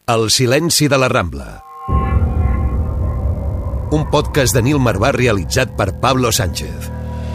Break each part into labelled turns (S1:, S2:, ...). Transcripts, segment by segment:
S1: El silenci de la Rambla. Un podcast de Nil Marvà realitzat per Pablo Sánchez.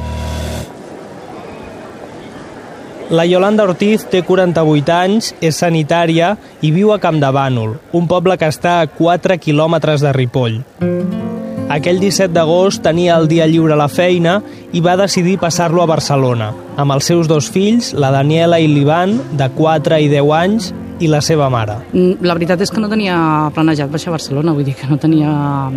S2: La Yolanda Ortiz té 48 anys, és sanitària i viu a Campdevànol, un poble que està a 4 quilòmetres de Ripoll. Aquell 17 d'agost tenia el dia lliure a la feina i va decidir passar-lo a Barcelona, amb els seus dos fills, la Daniela i l'Ivan, de 4 i 10 anys, i la seva mare.
S3: La veritat és que no tenia planejat baixar a Barcelona, vull dir que no tenia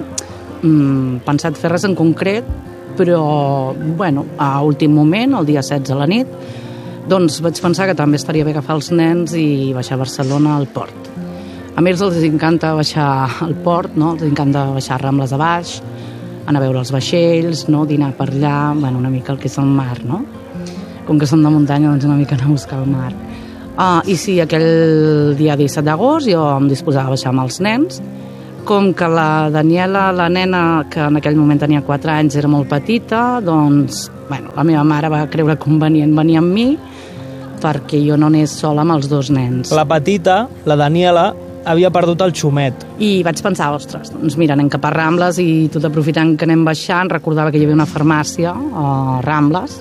S3: pensat fer res en concret, però, bueno, a últim moment, el dia 16 a la nit, doncs vaig pensar que també estaria bé agafar els nens i baixar a Barcelona al port. A més, els encanta baixar al port, no? Els encanta baixar Rambles a baix, anar a veure els vaixells, no? Dinar per allà, bueno, una mica el que és el mar, no? Com que som de muntanya, doncs una mica anar a buscar el mar. I sí, aquell dia 17 d'agost jo em disposava a baixar amb els nens. Com que la Daniela, la nena, que en aquell moment tenia 4 anys, era molt petita, doncs, bueno, la meva mare va creure convenient venir amb mi perquè jo no anés sola amb els dos nens.
S2: La petita, la Daniela, havia perdut el xumet.
S3: I vaig pensar, ostres, doncs mira, anem cap a Rambles i tot aprofitant que anem baixant, recordava que hi havia una farmàcia a Rambles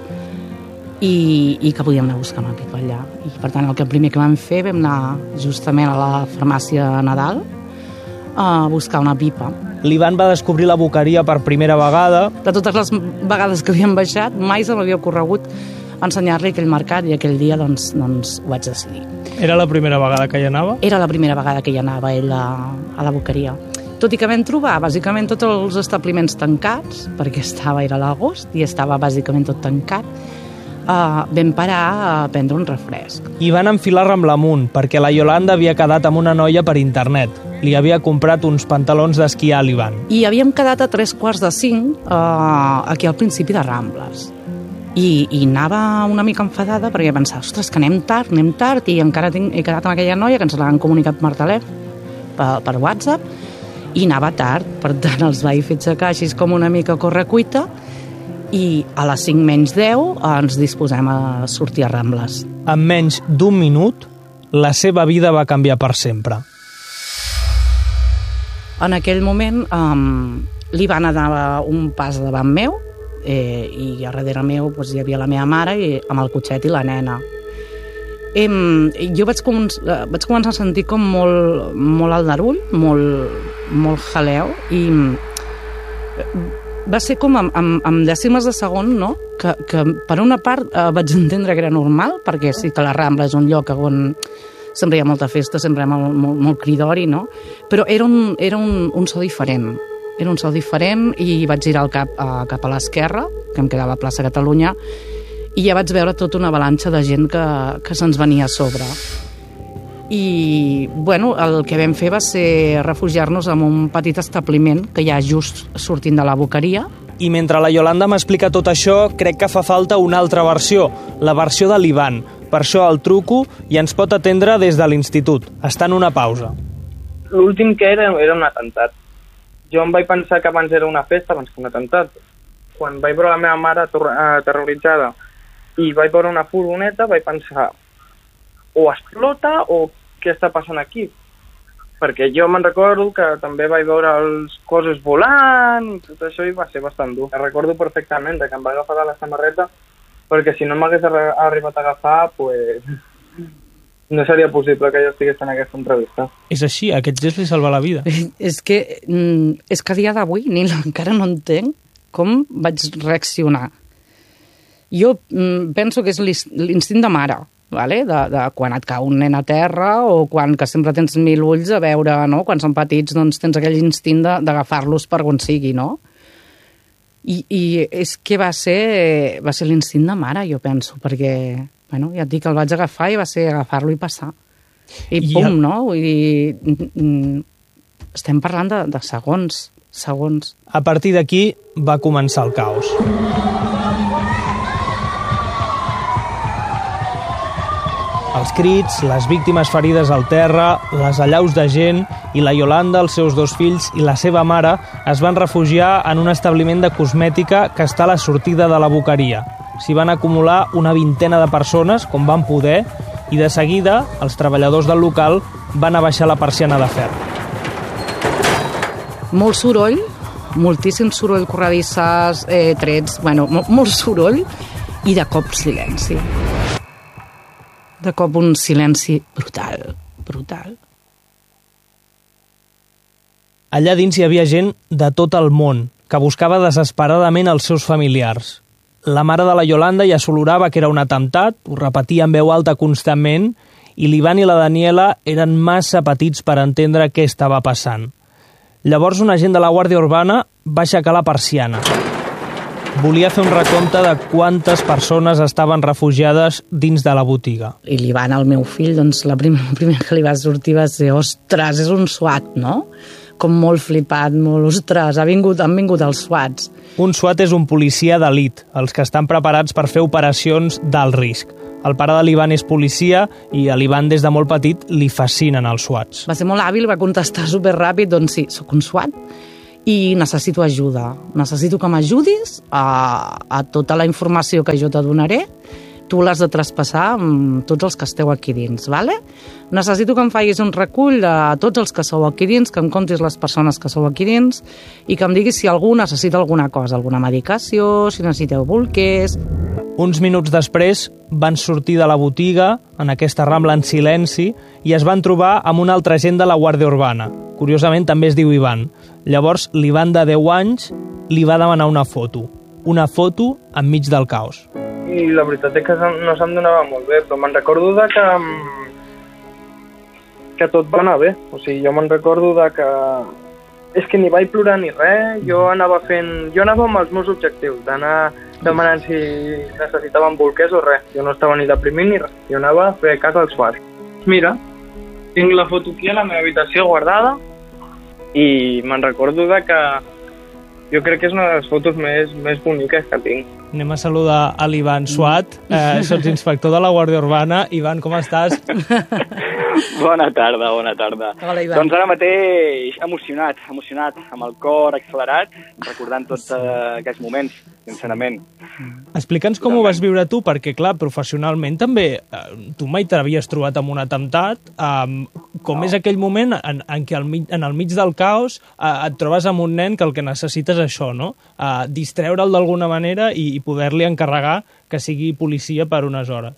S3: i que podíem anar a buscar una pipa allà. I per tant, el primer que vam fer, vam anar justament a la farmàcia Nadal a buscar una pipa.
S2: L'Ivan va descobrir la boqueria per primera vegada.
S3: De totes les vegades que havíem baixat, mai se m'havia ocorregut ensenyar-li aquell mercat i aquell dia doncs ho vaig decidir.
S2: Era la primera vegada que hi anava?
S3: Era la primera vegada que hi anava ell a la boqueria. Tot i que vam trobar bàsicament tots els establiments tancats, perquè era l'agost i estava bàsicament tot tancat, vam parar a prendre un refresc.
S2: I van enfilar Ramblamunt, perquè la Yolanda havia quedat amb una noia per internet. Li havia comprat uns pantalons d'esquiar a l'Ivan.
S3: I havíem quedat a 3:45 aquí al principi de Rambles. I anava una mica enfadada perquè pensava, ostres, que anem tard, i encara he quedat amb aquella noia que ens l'han comunicat per telèfon, per WhatsApp, i anava tard. Per tant, els vaig fer aixecar així com una mica a correcuita i a les 5 menys 10 ens disposem a sortir a Rambles.
S2: En menys d'un minut, la seva vida va canviar per sempre.
S3: En aquell moment li van anar un pas davant meu i a darrere meu doncs, hi havia la meva mare i amb el cotxet i la nena. Jo vaig començar a sentir com molt aldarull, molt jaleu, i va ser com amb dècimes de segon, no? Que per una part vaig entendre que era normal, perquè sí que la Rambla és un lloc on sempre hi ha molta festa, sempre hi ha molt cridori, no? Però era un so diferent. Era un so diferent i vaig girar el cap a l'esquerra, que em quedava a plaça Catalunya, i ja vaig veure tota una avalanxa de gent que se'ns venia a sobre. I, bueno, el que vam fer va ser refugiar-nos en un petit establiment que hi ha just sortint de la boqueria.
S2: I mentre la Yolanda m'explica tot això, crec que fa falta una altra versió, la versió de l'Ivan. Per això el truco i ens pot atendre des de l'institut. Està en una pausa.
S4: L'últim que era un atemptat. Jo em vaig pensar que abans era una festa abans que un atemptat. Quan vaig veure la meva mare terroritzada i vaig veure una furgoneta, vaig pensar o explota o què està passant aquí? Perquè jo me'n recordo que també vaig veure els coses volant i tot això i va ser bastant dur. Recordo perfectament que em va agafar de la samarreta perquè si no m'hagués arribat a agafar, pues, no seria possible que jo estigués en aquesta entrevista.
S2: És així, aquest gest li salva la vida.
S3: És que a dia d'avui encara no entenc com vaig reaccionar. Jo penso que és l'instint de mare, vale? De quan et cau un nen a terra o quan que sempre tens 1000 ulls a veure, no? Quan són petits doncs tens aquell instint d'agafar-los per on sigui, no? I és que va ser l'instint de mare, jo penso, perquè, bueno, ja et dic que el vaig agafar i va ser agafar-lo i passar. I pum, no? Vull dir, estem parlant de segons.
S2: A partir d'aquí va començar el caos. Els crits, les víctimes ferides al terra, les allaus de gent i la Yolanda, els seus dos fills i la seva mare es van refugiar en un establiment de cosmètica que està a la sortida de la boqueria. S'hi van acumular una vintena de persones, com van poder, i de seguida els treballadors del local van abaixar la persiana de ferro.
S3: Molt soroll, moltíssim soroll, corredisses, trets, molt soroll i de cop silenci. De cop un silenci brutal.
S2: Allà dins hi havia gent de tot el món que buscava desesperadament els seus familiars. La mare de la Yolanda ja s'olorava que era un atemptat, ho repetia en veu alta constantment, i l'Ivan i la Daniela eren massa petits per entendre què estava passant. Llavors un agent de la Guàrdia Urbana va aixecar la persiana. Volia fer un recompte de quantes persones estaven refugiades dins de la botiga.
S3: I l'Ivan, el meu fill, doncs la primera que li va sortir va ser ostres, és un SWAT, no? Com molt flipat, molt ostres, han vingut els SWATs.
S2: Un SWAT és un policia d'elit, els que estan preparats per fer operacions d'alt risc. El pare de l'Ivan és policia i a l'Ivan des de molt petit li fascinen els SWATs.
S3: Va ser molt hàbil, va contestar superràpid, doncs sí, sóc un SWAT i necessito ajuda. Necessito que m'ajudis a tota la informació que jo te donaré. Tu l'has de traspassar amb tots els que esteu aquí dins, ¿vale? Necessito que em facis un recull de tots els que sou aquí dins, que em comptis les persones que sou aquí dins i que em diguis si algú necessita alguna cosa, alguna medicació, si necessiteu bolquers...
S2: Uns minuts després van sortir de la botiga, en aquesta rambla en silenci, i es van trobar amb un altre agent de la Guàrdia Urbana. Curiosament també es diu Ivan. Llavors l'Ivan de 10 anys li va demanar una foto enmig del caos.
S4: I la veritat és que no se'm donava molt bé, però me'n recordo de que tot va anar bé. O sigui, jo me'n recordo de que... És que ni vaig plorar ni res, jo anava amb els meus objectius, d'anar demanant si necessitaven bolquers o res. Jo no estava ni deprimint ni res, jo anava a fer cas als SWAT. Mira, tinc la foto aquí a la meva habitació guardada i me'n recordo de que jo crec que és una de les fotos més boniques que tinc.
S2: Anem a saludar a l'Ivan SWAT, sots inspector de la Guàrdia Urbana. Ivan, com estàs?
S5: Bona tarda.
S3: Hola, Ivan.
S5: Doncs ara mateix emocionat, amb el cor accelerat, recordant tots aquests moments, sincerament.
S2: Explica'ns com ho vas viure tu, perquè, clar, professionalment també, tu mai t'havies trobat amb un atemptat. Com és aquell moment en què en el mig del caos et trobes amb un nen que el que necessites és això, no? Distreure'l d'alguna manera i poder-li encarregar que sigui policia per unes hores.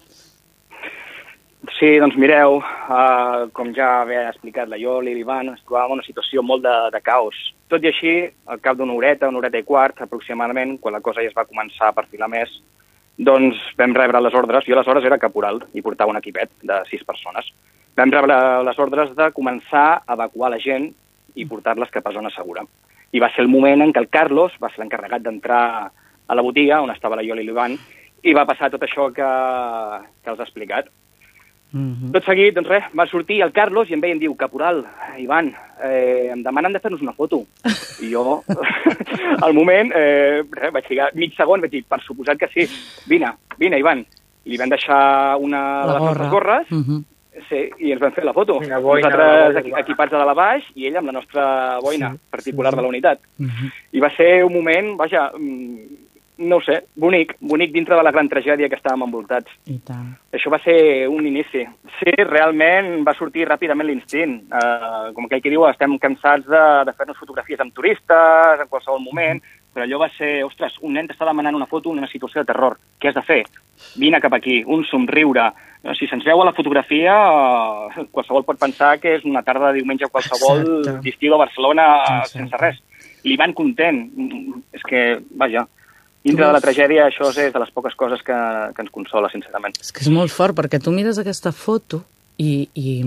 S5: Sí, doncs mireu, com ja havia explicat la Ioli i l'Ivan, ens trobàvem en una situació molt de caos. Tot i així, al cap d'una horeta i quart, aproximadament, quan la cosa ja es va començar a perfilar més, doncs vam rebre les ordres. Jo aleshores era caporal i portava un equipet de 6 persones. Vam rebre les ordres de començar a evacuar la gent i portar-les cap a zona segura. I va ser el moment en què el Carlos va ser l'encarregat d'entrar a la botiga, on estava la Ioli i l'Ivan, i va passar tot això que els he explicat. Tot seguit, doncs res, va sortir el Carlos i em veia i em diu, caporal, Ivan, em demanen de fer-nos una foto. I jo, al moment, vaig ficar mig segon, vaig dir, per suposat que sí, vine, Ivan. Li vam deixar una de les nostres gorres, sí, i ens vam fer la foto. Nosaltres equipats de dalt a baix i ell amb la nostra boina particular de la unitat. I va ser un moment, vaja, no ho sé, bonic dintre de la gran tragèdia que estàvem envoltats.
S3: I tant.
S5: Això va ser un inici. Sí, realment va sortir ràpidament l'instint. Com aquell que diu, estem cansats de fer-nos fotografies amb turistes en qualsevol moment, però allò va ser, ostres, un nen t'està demanant una foto en una situació de terror. Què has de fer? Vine cap aquí, un somriure. Si se'ns veu a la fotografia, qualsevol pot pensar que és una tarda de diumenge qualsevol d'estiu a Barcelona sense res. L'Ivan content. És que, vaja, dintre de la tragèdia, això és de les poques coses que ens consola, sincerament.
S3: És que és molt fort, perquè tu mires aquesta foto i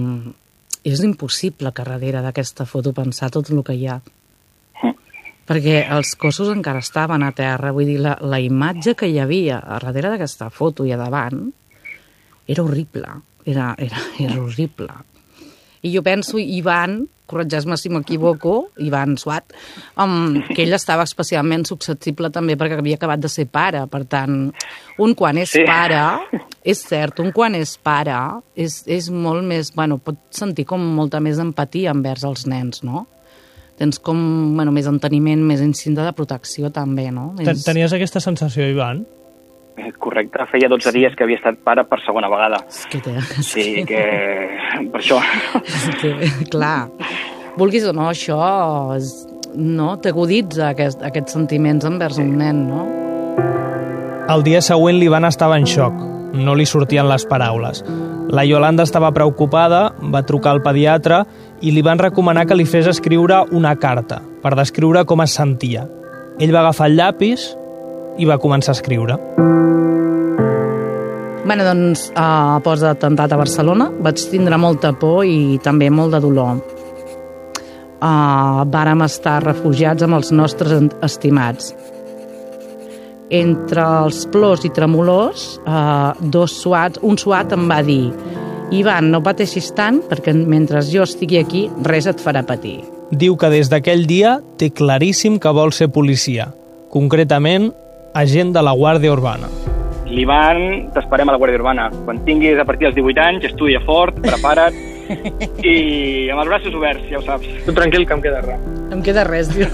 S3: és impossible que darrere d'aquesta foto pensar tot el que hi ha. Perquè els cossos encara estaven a terra, vull dir, la imatge que hi havia a darrere d'aquesta foto i a davant era horrible, era horrible. I jo penso, Ivan, corregeix-me si m'equivoco, Ivan SWAT, que ell estava especialment susceptible també perquè havia acabat de ser pare. Per tant, un quan és pare, és cert, un quan és pare és molt més, pot sentir com molta més empatia envers els nens, no? Tens com, més enteniment, més instinte de protecció també, no?
S2: Tenies aquesta sensació, Ivan?
S5: Correcte, feia 12 dies que havia estat pare per segona vegada.
S3: Sí,
S5: que per això...
S3: Clar, vulguis o no, això no t'aguditza aquests sentiments envers un nen, no?
S2: El dia següent l'Ivan estava en xoc, no li sortien les paraules. La Yolanda estava preocupada, va trucar al pediatre i li van recomanar que li fes escriure una carta per descriure com es sentia. Ell va agafar el llapis i va començar a escriure.
S3: Bé, doncs, post-atemptat a Barcelona vaig tindre molta por i també molt de dolor. Vàrem estar refugiats amb els nostres estimats. Entre els plors i tremolors, un suat em va dir: Ivan, no pateixis tant, perquè mentre jo estigui aquí, res et farà patir.
S2: Diu que des d'aquell dia té claríssim que vol ser policia, concretament agent de la Guàrdia Urbana.
S5: L'Ivan, t'esperem a la Guàrdia Urbana. Quan tinguis a partir dels 18 anys, estudia fort, prepara't i amb els braços oberts, ja ho saps.
S4: Tu tranquil, que em queda res.
S3: Em queda res, diu.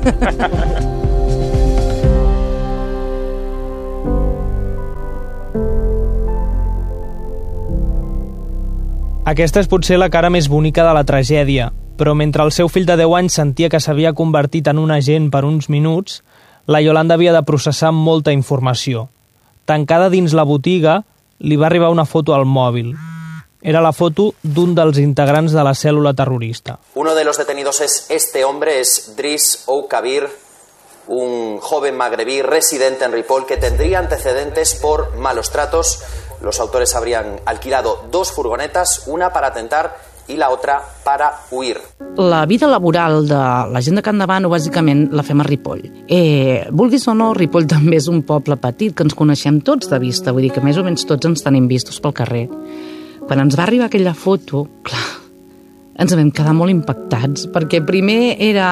S2: Aquesta és potser la cara més bonica de la tragèdia, però mentre el seu fill de 10 anys sentia que s'havia convertit en un agent per uns minuts, la Yolanda havia de processar molta informació. Tancada dins la botiga, li va arribar una foto al mòbil. Era la foto d'un dels integrants de la cèl·lula terrorista.
S6: Uno de los detenidos es este hombre, es Driss Oukabir, un joven magrebí residente en Ripoll que tendría antecedentes por malos tratos. Los autores habrían alquilado 2 furgonetas, una para atentar i la otra para huir.
S3: La vida laboral de la gent de Can Davano, bàsicament, la fem a Ripoll. Vulguis o no, Ripoll també és un poble petit que ens coneixem tots de vista, vull dir que més o menys tots ens tenim vistos pel carrer. Quan ens va arribar aquella foto, clar, ens vam quedar molt impactats, perquè primer era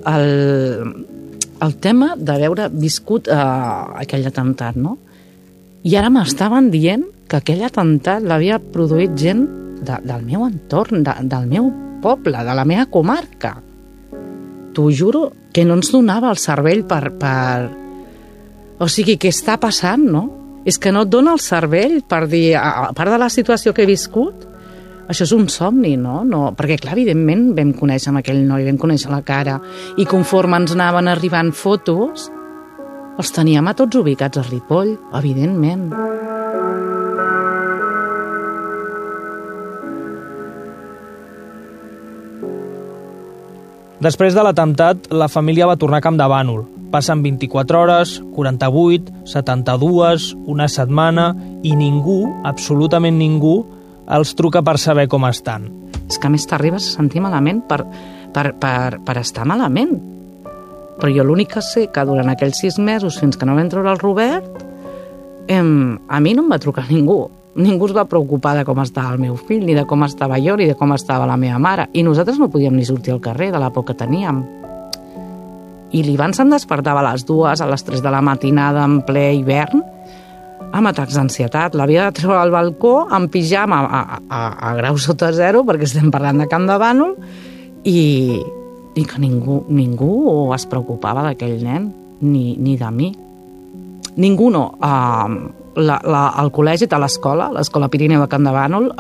S3: el tema d'haver viscut aquell atemptat, no? I ara m'estaven dient que aquell atemptat l'havia produït gent del meu entorn, del meu poble, de la meva comarca. T'ho juro que no ens donava el cervell per... O sigui, què està passant, no? És que no et dona el cervell per dir, a part de la situació que he viscut, això és un somni, no? Perquè, clar, evidentment vam conèixer amb aquell noi, vam conèixer la cara, i conforme ens anaven arribant fotos, els teníem a tots ubicats a Ripoll, evidentment.
S2: Després de l'atemptat, la família va tornar a Camp de Bànol. Passen 24 hores, 48, 72, una setmana, i ningú, absolutament ningú, els truca per saber com estan.
S3: És que a més t'arribes a sentir malament per estar malament. Però jo l'únic que sé que durant aquells 6 mesos, fins que no vam treure el Robert, a mi no em va trucar ningú. Ningú es va preocupar de com estava el meu fill, ni de com estava jo, ni de com estava la meva mare. I nosaltres no podíem ni sortir al carrer de la por que teníem. I l'Ivan se'n despertava a les 2, a les 3 de la matinada, en ple hivern, amb atacs d'ansietat. L'havia de treure al balcó, en pijama, a grau sota 0, perquè estem parlant de Camp de Bànol, i que ningú es preocupava d'aquell nen, ni de mi. Ningú no. Al col·legi, a l'Escola Pirineu de Camp de Bànol,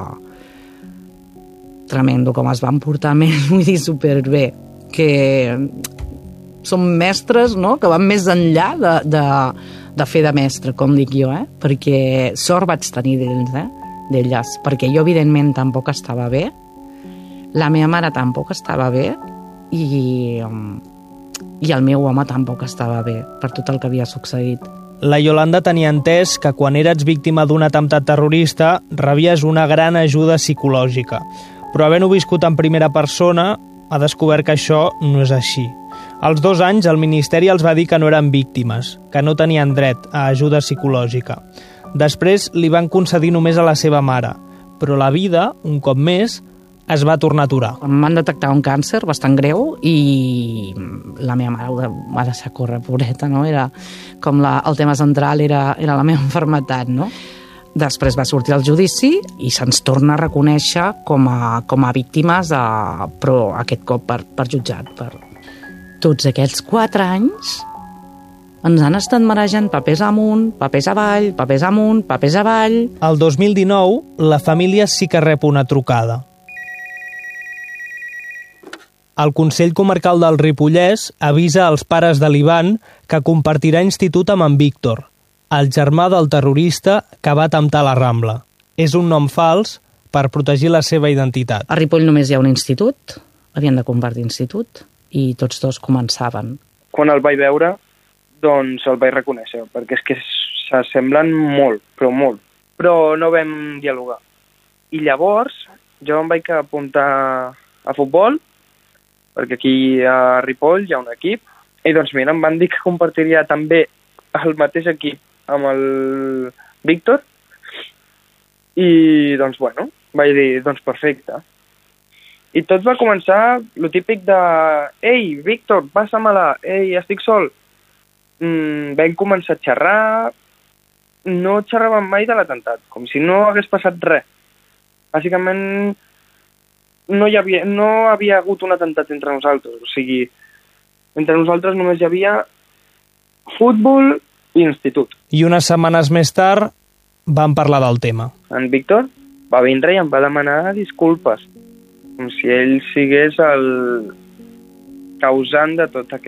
S3: tremendo com es van portar, vull dir, superbé, que són mestres, no?, que van més enllà de fer de mestre, com dic jo, perquè sort vaig tenir d'elles, perquè jo, evidentment, tampoc estava bé, la meva mare tampoc estava bé, i el meu home tampoc estava bé per tot el que havia succeït.
S2: La Yolanda tenia entès que quan eres víctima d'un atemptat terrorista rebies una gran ajuda psicològica, però havent-ho viscut en primera persona ha descobert que això no és així. Als 2 anys el Ministeri els va dir que no eren víctimes, que no tenien dret a ajuda psicològica. Després li van concedir només a la seva mare, però la vida, un cop més, es va tornar a aturar.
S3: Em van detectar un càncer bastant greu i la meva mare va deixar córrer, pobreta, no? Era com el tema central era la meva malaltia, no? Després va sortir el judici i se'ns torna a reconèixer com a víctimes, però aquest cop per jutjat. Per tots aquests 4 anys Ens han estat marejant papers amunt, papers avall, papers amunt, papers avall...
S2: El 2019, la família sí que rep una trucada. El Consell Comarcal del Ripollès avisa als pares de l'Ivan que compartirà institut amb en Víctor, el germà del terrorista que va atemptar a la Rambla. És un nom fals per protegir la seva identitat.
S3: A Ripoll només hi ha un institut, havien de compartir institut, i tots dos començaven.
S4: Quan el vaig veure, doncs el vaig reconèixer, perquè és que s'assemblen molt, però molt. Però no vam dialogar. I llavors jo em vaig apuntar a futbol, perquè aquí a Ripoll hi ha un equip, i doncs mira, em van dir que compartiria també el mateix equip amb el Víctor, i doncs bueno, vaig dir, doncs perfecte. I tot va començar lo típic de «Ei, Víctor, passa-me-la! Ei, estic sol!» Vam començar a xerrar, no xerràvem mai de l'atemptat, com si no hagués passat res. Bàsicament, no havia hagut un atemptat entre nosaltres, o sigui, entre nosaltres només hi havia futbol i institut.
S2: I unes setmanes més tard van parlar del tema.
S4: En Víctor va vindre i em va demanar disculpes, com si ell sigués el causant de tot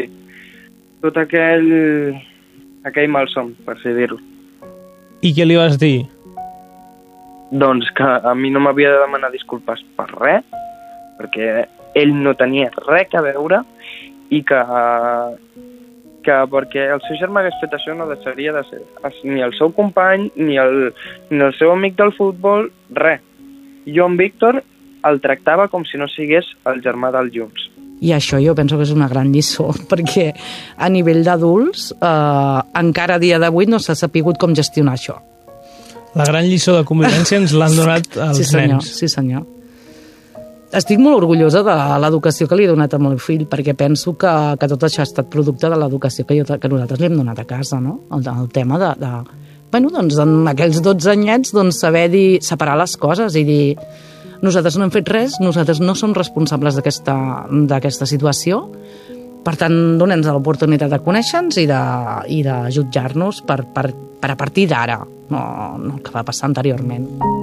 S4: aquell malson, per així dir-ho.
S2: I què li vas dir?
S4: Doncs que a mi no m'havia de demanar disculpes per res, perquè ell no tenia res a veure, i que perquè el seu germà hagués fet això no deixaria de ser ni el seu company, ni el seu amic del futbol, res. Jo en Víctor el tractava com si no sigués el germà del Junts.
S3: I això jo penso que és una gran lliçó, perquè a nivell d'adults encara a dia d'avui no s'ha sapigut com gestionar això.
S2: La gran lliçó de convivència ens l'han donat els nens.
S3: Sí, senyor. Estic molt orgullosa de l'educació que li he donat al meu fill, perquè penso que tot això ha estat producte de l'educació que nosaltres li hem donat a casa, no? El tema bueno, doncs, en aquells 12 anyets, doncs, saber separar les coses i dir nosaltres no hem fet res, nosaltres no som responsables d'aquesta situació, per tant, donem-nos l'oportunitat de conèixer-nos i de jutjar-nos per a partir d'ara, no el que va passar anteriorment.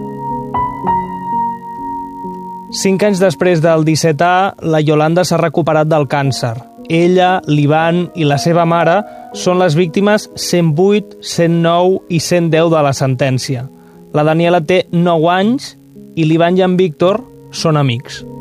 S2: 5 anys després del 17A, la Iolanda s'ha recuperat del càncer. Ella, l'Ivan i la seva mare són les víctimes 108, 109 i 110 de la sentència. La Daniela té 9 anys i l'Ivan i en Víctor són amics.